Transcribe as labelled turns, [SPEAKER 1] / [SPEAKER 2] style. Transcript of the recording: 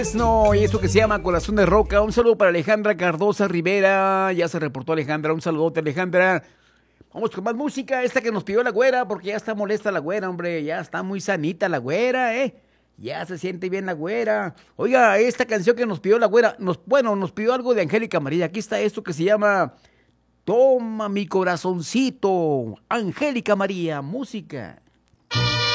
[SPEAKER 1] No, y esto que se llama Corazón de Roca. Un saludo para Alejandra Cardosa Rivera. Ya se reportó Alejandra. Un saludote, Alejandra. Vamos con más música. Esta que nos pidió la güera, porque ya está molesta la güera, hombre. Ya está muy sanita la güera, ¿eh? Ya se siente bien la güera. Oiga, esta canción que nos pidió la güera, nos pidió algo de Angélica María. Aquí está esto que se llama Toma mi corazoncito. Angélica María, música.